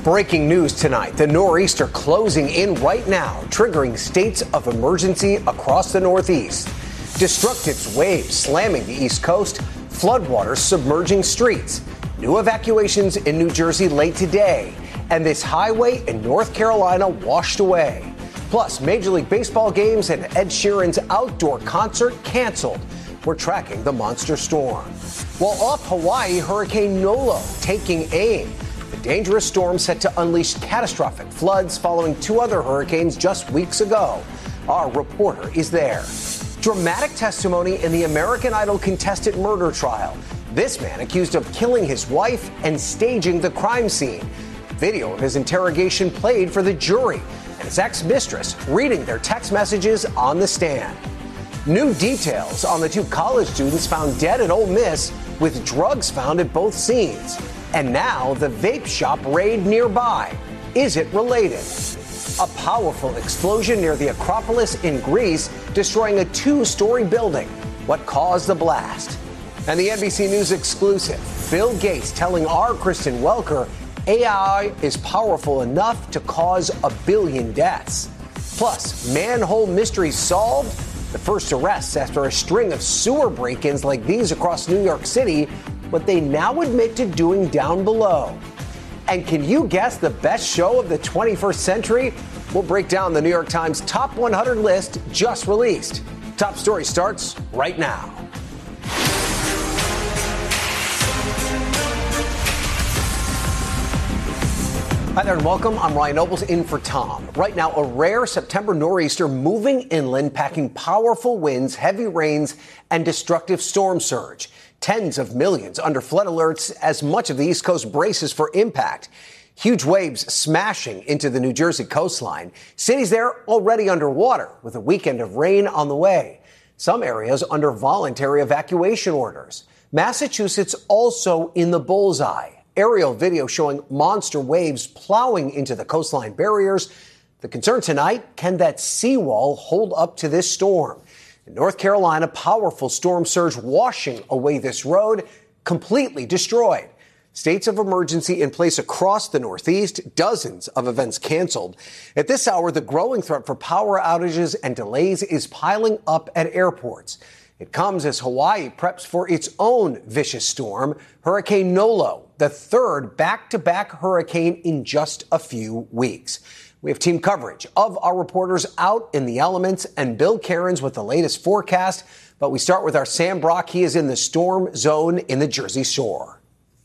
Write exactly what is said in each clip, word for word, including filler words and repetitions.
Breaking news tonight. The nor'easter closing in right now, triggering states of emergency across the Northeast. Destructive waves slamming the East Coast, floodwaters submerging streets. New evacuations in New Jersey late today. And this highway in North Carolina washed away. Plus, Major League Baseball games and Ed Sheeran's outdoor concert canceled. We're tracking the monster storm. While off Hawaii, Hurricane Nolo taking aim. The dangerous storm set to unleash catastrophic floods following two other hurricanes just weeks ago. Our reporter is there. Dramatic testimony in the American Idol contestant murder trial. This man accused of killing his wife and staging the crime scene. Video of his interrogation played for the jury, and his ex-mistress reading their text messages on the stand. New details on the two college students found dead at Ole Miss with drugs found at both scenes. And now the vape shop raid nearby. Is it related? A powerful explosion near the Acropolis in Greece, destroying a two-story building. What caused the blast? And the N B C News exclusive. Bill Gates telling our Kristen Welker A I is powerful enough to cause a billion deaths. Plus, manhole mystery solved. The first arrests after a string of sewer break-ins like these across New York City, what they now admit to doing down below. And can you guess the best show of the twenty-first century? We'll break down the New York Times top one hundred list just released. Top story starts right now. Hi there and welcome. I'm Ryan Nobles in for Tom. Right now, a rare September nor'easter moving inland, packing powerful winds, heavy rains, and destructive storm surge. Tens of millions under flood alerts as much of the East Coast braces for impact. Huge waves smashing into the New Jersey coastline. Cities there already underwater with a weekend of rain on the way. Some areas under voluntary evacuation orders. Massachusetts also in the bullseye. Aerial video showing monster waves plowing into the coastline barriers. The concern tonight, can that seawall hold up to this storm? In North Carolina, powerful storm surge washing away this road, completely destroyed. States of emergency in place across the Northeast, dozens of events canceled. At this hour, the growing threat for power outages and delays is piling up at airports. It comes as Hawaii preps for its own vicious storm, Hurricane Nolo, the third back-to-back hurricane in just a few weeks. We have team coverage of our reporters out in the elements and Bill Cairns with the latest forecast. But we start with our Sam Brock. He is in the storm zone in the Jersey Shore.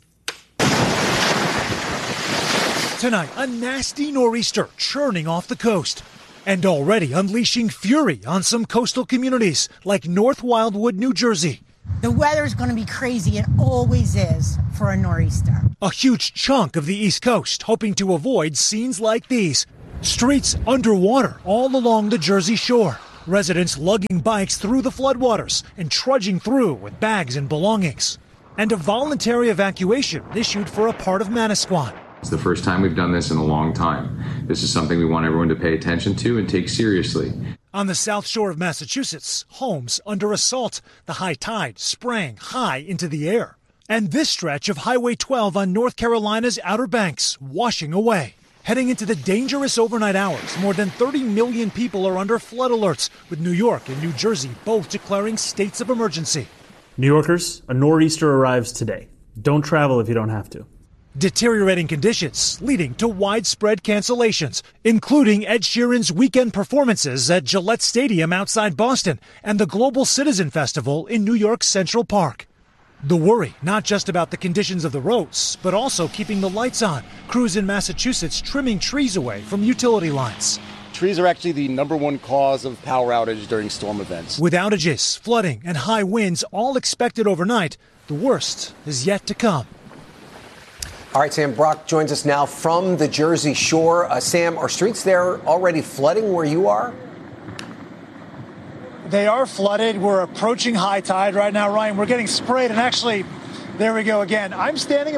Tonight, a nasty nor'easter churning off the coast and already unleashing fury on some coastal communities like North Wildwood, New Jersey. The weather's going to be crazy. It always is for a nor'easter. A huge chunk of the East Coast hoping to avoid scenes like these. Streets underwater all along the Jersey Shore. Residents lugging bikes through the floodwaters and trudging through with bags and belongings. And a voluntary evacuation issued for a part of Manasquan. It's the first time we've done this in a long time. This is something we want everyone to pay attention to and take seriously. On the south shore of Massachusetts, homes under assault. The high tide sprang high into the air. And this stretch of Highway twelve on North Carolina's Outer Banks washing away. Heading into the dangerous overnight hours, more than thirty million people are under flood alerts, with New York and New Jersey both declaring states of emergency. New Yorkers, a nor'easter arrives today. Don't travel if you don't have to. Deteriorating conditions leading to widespread cancellations, including Ed Sheeran's weekend performances at Gillette Stadium outside Boston and the Global Citizen Festival in New York's Central Park. The worry, not just about the conditions of the roads, but also keeping the lights on. Crews in Massachusetts trimming trees away from utility lines. Trees are actually the number one cause of power outage during storm events. With outages, flooding, and high winds all expected overnight, the worst is yet to come. All right, Sam Brock joins us now from the Jersey Shore. Uh, Sam, are streets there already flooding where you are? They are flooded. We're approaching high tide right now, Ryan. We're getting sprayed, and actually, there we go again. I'm standing about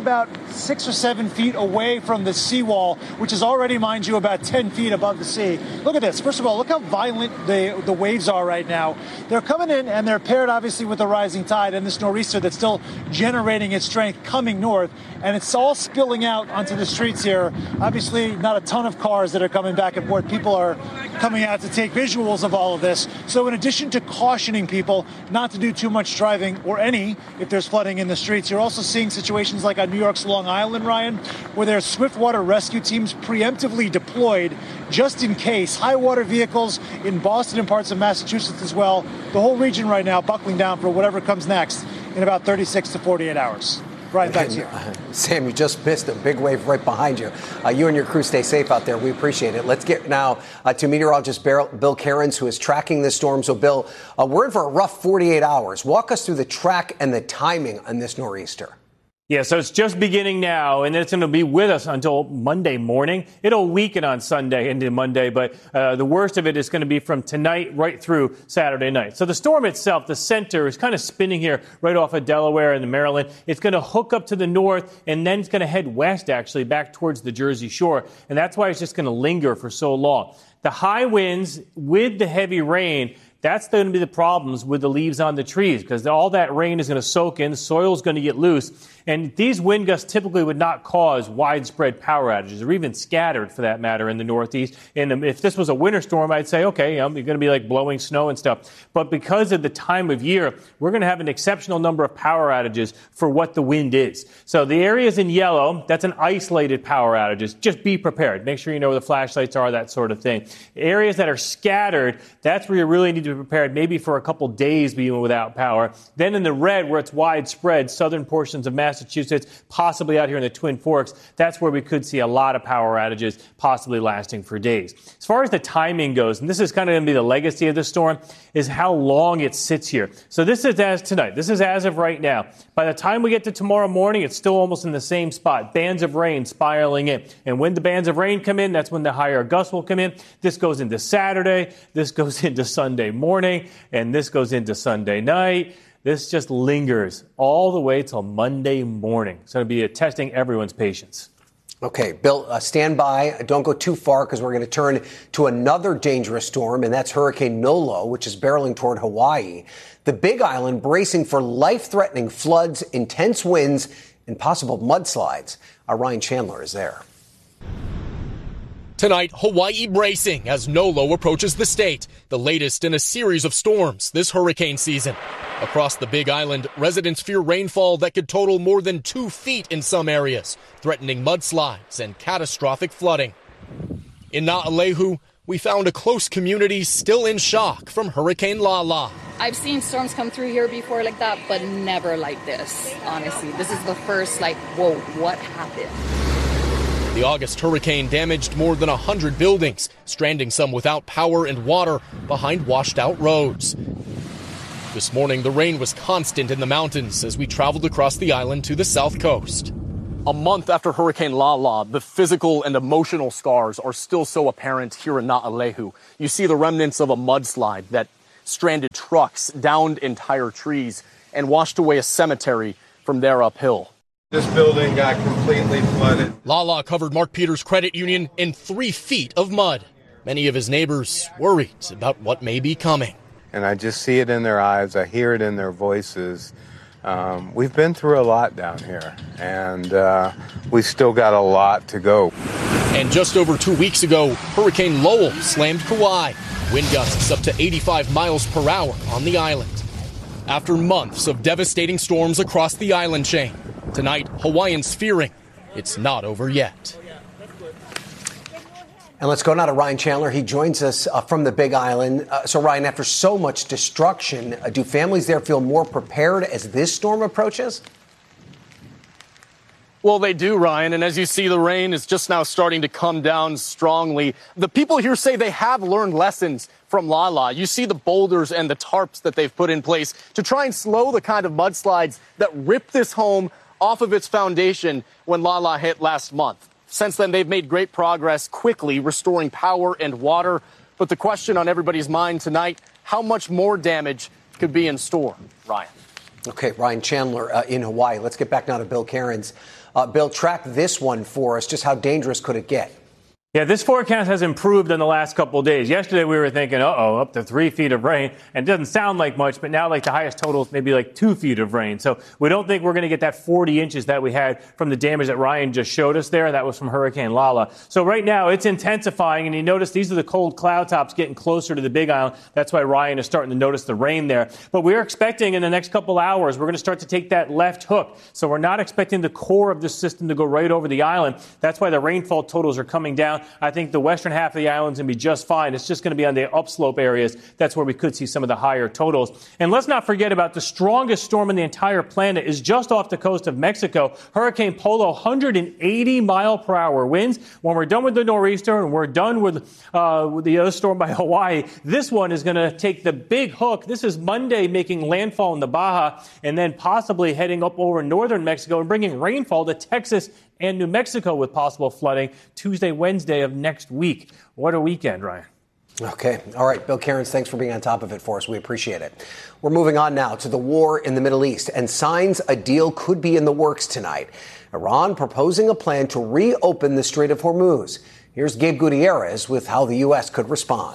six or seven feet away from the seawall, which is already, mind you, about ten feet above the sea. Look at this. First of all, look how violent the, the waves are right now. They're coming in, and they're paired, obviously, with the rising tide and this nor'easter that's still generating its strength coming north, and it's all spilling out onto the streets here. Obviously, not a ton of cars that are coming back and forth. People are coming out to take visuals of all of this. So in addition to cautioning people not to do too much driving, or any, if there's flooding in the streets, you're also seeing situations like on New York's Long Island, Ryan, where there's swiftwater rescue teams preemptively deployed just in case. High water vehicles in Boston and parts of Massachusetts as well. The whole region right now buckling down for whatever comes next in about thirty-six to forty-eight hours. Right back to you. Uh, Sam, you just missed a big wave right behind you. Uh, you and your crew stay safe out there. We appreciate it. Let's get now uh, to meteorologist Bill Cairns, who is tracking this storm. So, Bill, uh, we're in for a rough forty-eight hours. Walk us through the track and the timing on this nor'easter. Yeah, so it's just beginning now, and it's going to be with us until Monday morning. It'll weaken on Sunday into Monday, but uh, the worst of it is going to be from tonight right through Saturday night. So the storm itself, the center, is kind of spinning here right off of Delaware and Maryland. It's going to hook up to the north, and then it's going to head west, actually, back towards the Jersey Shore, and that's why it's just going to linger for so long. The high winds with the heavy rain, that's going to be the problems with the leaves on the trees, because all that rain is going to soak in, soil is going to get loose, and these wind gusts typically would not cause widespread power outages, or even scattered for that matter in the Northeast. And if this was a winter storm, I'd say, okay, you know, you're going to be like blowing snow and stuff. But because of the time of year, we're going to have an exceptional number of power outages for what the wind is. So the areas in yellow, that's an isolated power outages. Just be prepared. Make sure you know where the flashlights are, that sort of thing. Areas that are scattered, that's where you really need to be prepared, maybe for a couple days being without power. Then in the red, where it's widespread, southern portions of Massachusetts, possibly out here in the Twin Forks, that's where we could see a lot of power outages, possibly lasting for days. As far as the timing goes, and this is kind of going to be the legacy of the storm, is how long it sits here. So this is as tonight. This is as of right now. By the time we get to tomorrow morning, it's still almost in the same spot. Bands of rain spiraling in. And when the bands of rain come in, that's when the higher gusts will come in. This goes into Saturday. This goes into Sunday morning. And this goes into Sunday night. This just lingers all the way till Monday morning. It's going to be a testing everyone's patience. Okay, Bill, uh, stand by. Don't go too far, because we're going to turn to another dangerous storm, and that's Hurricane Nolo, which is barreling toward Hawaii. The Big Island bracing for life-threatening floods, intense winds, and possible mudslides. Our Ryan Chandler is there. Tonight, Hawaii bracing as Nolo approaches the state, the latest in a series of storms this hurricane season. Across the Big Island, residents fear rainfall that could total more than two feet in some areas, threatening mudslides and catastrophic flooding. In Naʻalehu, we found a close community still in shock from Hurricane Lala. I've seen storms come through here before like that, but never like this, honestly. This is the first, like, whoa, what happened? The August hurricane damaged more than one hundred buildings, stranding some without power and water behind washed-out roads. This morning, the rain was constant in the mountains as we traveled across the island to the south coast. A month after Hurricane Lala, the physical and emotional scars are still so apparent here in Naʻalehu. You see the remnants of a mudslide that stranded trucks, downed entire trees, and washed away a cemetery from there uphill. This building got completely flooded. Lala covered Mark Peters Credit Union in three feet of mud. Many of his neighbors worried about what may be coming. And I just see it in their eyes. I hear it in their voices. Um, we've been through a lot down here, and uh, we still got a lot to go. And just over two weeks ago, Hurricane Lowell slammed Kauai. Wind gusts up to eighty-five miles per hour on the island. After months of devastating storms across the island chain, tonight, Hawaiians fearing it's not over yet. And let's go now to Ryan Chandler. He joins us uh, from the Big Island. Uh, so, Ryan, after so much destruction, uh, do families there feel more prepared as this storm approaches? Well, they do, Ryan. And as you see, the rain is just now starting to come down strongly. The people here say they have learned lessons from Lala. You see the boulders and the tarps that they've put in place to try and slow the kind of mudslides that ripped this home off of its foundation when Lala hit last month. Since then, they've made great progress quickly restoring power and water. But the question on everybody's mind tonight, how much more damage could be in store? Ryan. Okay, Ryan Chandler uh, in Hawaii. Let's get back now to Bill Cairns. Uh, Bill, track this one for us. Just how dangerous could it get? Yeah, this forecast has improved in the last couple of days. Yesterday, we were thinking, uh-oh, up to three feet of rain. And it doesn't sound like much, but now, like, the highest total is maybe like two feet of rain. So we don't think we're going to get that forty inches that we had from the damage that Ryan just showed us there. That was from Hurricane Lala. So right now, it's intensifying. And you notice these are the cold cloud tops getting closer to the Big Island. That's why Ryan is starting to notice the rain there. But we're expecting in the next couple hours, we're going to start to take that left hook. So we're not expecting the core of the system to go right over the island. That's why the rainfall totals are coming down. I think the west Western half of the island's going to be just fine. It's just going to be on the upslope areas. That's where we could see some of the higher totals. And let's not forget about the strongest storm in the entire planet is just off the coast of Mexico. Hurricane Polo, one hundred eighty mile per hour winds. When we're done with the nor'easter and we're done with, uh, with the other storm by Hawaii, this one is going to take the big hook. This is Monday making landfall in the Baja and then possibly heading up over northern Mexico and bringing rainfall to Texas and New Mexico with possible flooding Tuesday, Wednesday of next week. What a weekend, Ryan. Okay. All right. Bill Cairns, thanks for being on top of it for us. We appreciate it. We're moving on now to the war in the Middle East and signs a deal could be in the works tonight. Iran proposing a plan to reopen the Strait of Hormuz. Here's Gabe Gutierrez with how the U S could respond.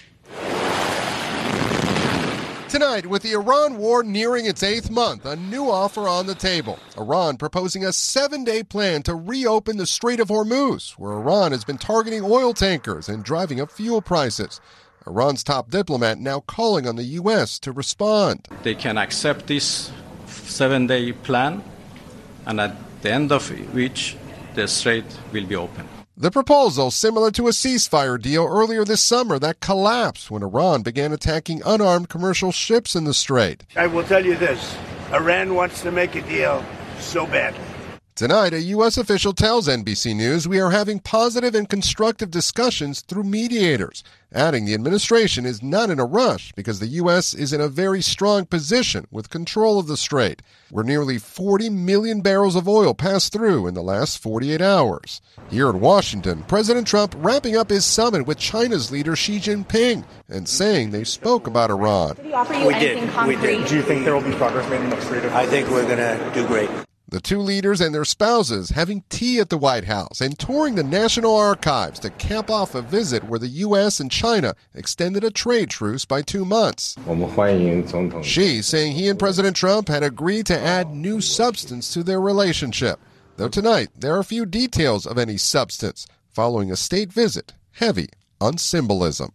Tonight, with the Iran war nearing its eighth month, a new offer on the table. Iran proposing a seven-day plan to reopen the Strait of Hormuz, where Iran has been targeting oil tankers and driving up fuel prices. Iran's top diplomat now calling on the U S to respond. They can accept this seven-day plan, and at the end of which the strait will be open. The proposal, similar to a ceasefire deal earlier this summer that collapsed when Iran began attacking unarmed commercial ships in the strait. I will tell you this, Iran wants to make a deal so badly. Tonight, a U S official tells N B C News we are having positive and constructive discussions through mediators, adding the administration is not in a rush because the U S is in a very strong position with control of the strait, where nearly forty million barrels of oil passed through in the last forty-eight hours. Here in Washington, President Trump wrapping up his summit with China's leader Xi Jinping and saying they spoke about Iran. Did he offer you we anything did. concrete? We did. Do you think there will be progress made in the Strait of Hormuz? I think we're going to do great. The two leaders and their spouses having tea at the White House and touring the National Archives to cap off a visit where the U S and China extended a trade truce by two months. Xi saying he and President Trump had agreed to add new substance to their relationship. Though tonight, there are few details of any substance following a state visit heavy on symbolism.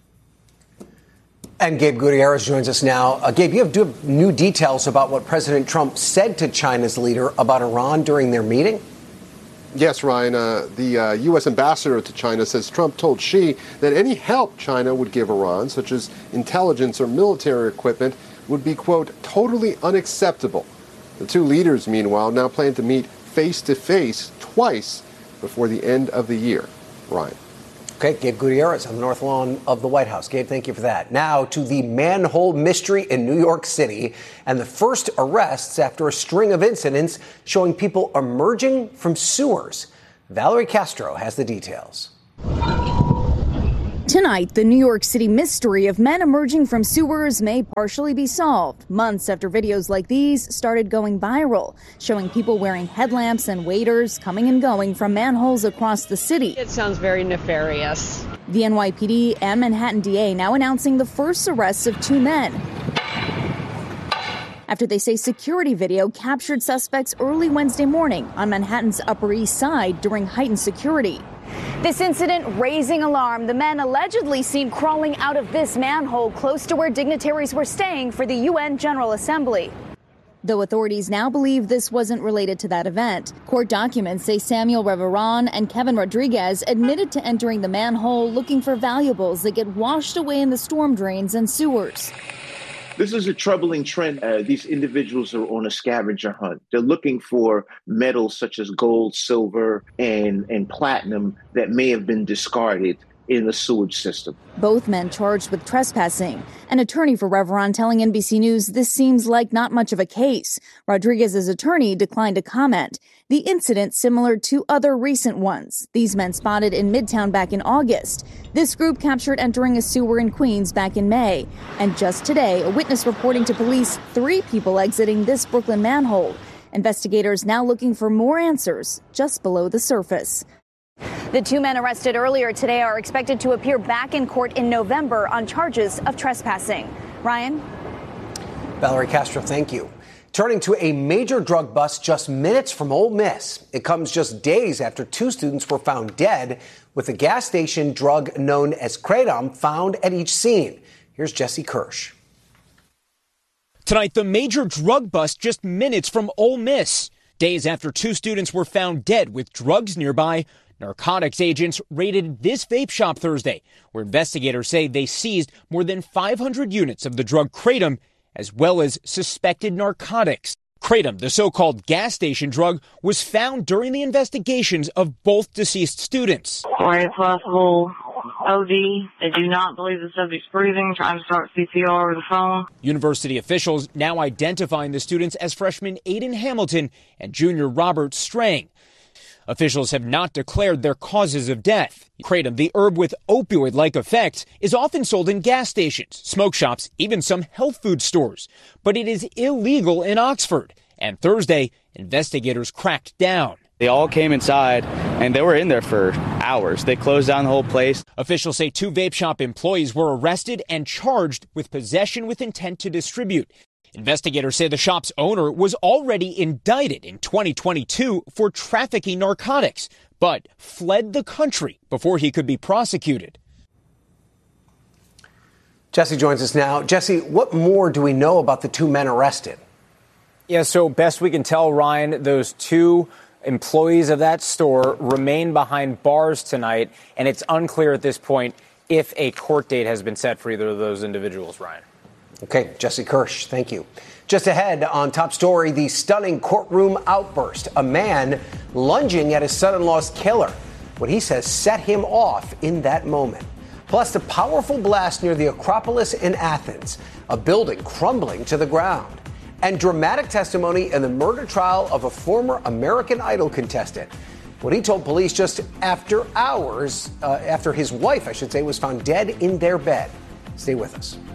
And Gabe Gutierrez joins us now. Uh, Gabe, you have, do you have new details about what President Trump said to China's leader about Iran during their meeting? Yes, Ryan. Uh, the uh, U S ambassador to China says Trump told Xi that any help China would give Iran, such as intelligence or military equipment, would be, quote, totally unacceptable. The two leaders, meanwhile, now plan to meet face-to-face twice before the end of the year. Ryan. Okay, Gabe Gutierrez on the North Lawn of the White House. Gabe, thank you for that. Now to the manhole mystery in New York City and the first arrests after a string of incidents showing people emerging from sewers. Valerie Castro has the details. Tonight, the New York City mystery of men emerging from sewers may partially be solved, months after videos like these started going viral, showing people wearing headlamps and waders coming and going from manholes across the city. It sounds very nefarious. The N Y P D and Manhattan D A now announcing the first arrests of two men, after they say security video captured suspects early Wednesday morning on Manhattan's Upper East Side during heightened security. This incident raising alarm. The men allegedly seen crawling out of this manhole close to where dignitaries were staying for the U N General Assembly. Though authorities now believe this wasn't related to that event, court documents say Samuel Reveron and Kevin Rodriguez admitted to entering the manhole looking for valuables that get washed away in the storm drains and sewers. This is a troubling trend. Uh, these individuals are on a scavenger hunt. They're looking for metals such as gold, silver, and, and platinum that may have been discarded in the sewage system. Both men charged with trespassing. An attorney for Reveron telling N B C News this seems like not much of a case. Rodriguez's attorney declined to comment. The incident similar to other recent ones. These men spotted in Midtown back in August. This group captured entering a sewer in Queens back in May. And just today, a witness reporting to police three people exiting this Brooklyn manhole. Investigators now looking for more answers just below the surface. The two men arrested earlier today are expected to appear back in court in November on charges of trespassing. Ryan? Valerie Castro, thank you. Turning to a major drug bust just minutes from Ole Miss. It comes just days after two students were found dead with a gas station drug known as Kratom found at each scene. Here's Jesse Kirsch. Tonight, the major drug bust just minutes from Ole Miss. Days after two students were found dead with drugs nearby, narcotics agents raided this vape shop Thursday, where investigators say they seized more than five hundred units of the drug Kratom, as well as suspected narcotics. Kratom, the so-called gas station drug, was found during the investigations of both deceased students. For a possible O D, they do not believe the subject's breathing, trying to start C P R over the phone. University officials now identifying the students as freshman Aiden Hamilton and junior Robert Strang. Officials have not declared their causes of death. Kratom, the herb with opioid-like effects, is often sold in gas stations, smoke shops, even some health food stores. But it is illegal in Oxford. And Thursday, investigators cracked down. They all came inside, and they were in there for hours. They closed down the whole place. Officials say two vape shop employees were arrested and charged with possession with intent to distribute. Investigators say the shop's owner was already indicted in twenty twenty-two for trafficking narcotics, but fled the country before he could be prosecuted. Jesse joins us now. Jesse, what more do we know about the two men arrested? Yeah, so best we can tell, Ryan, those two employees of that store remain behind bars tonight, and it's unclear at this point if a court date has been set for either of those individuals, Ryan. Okay, Jesse Kirsch, thank you. Just ahead on Top Story, the stunning courtroom outburst. A man lunging at his son-in-law's killer. What he says set him off in that moment. Plus, the powerful blast near the Acropolis in Athens. A building crumbling to the ground. And dramatic testimony in the murder trial of a former American Idol contestant. What he told police just after hours, uh, after his wife, I should say, was found dead in their bed. Stay with us.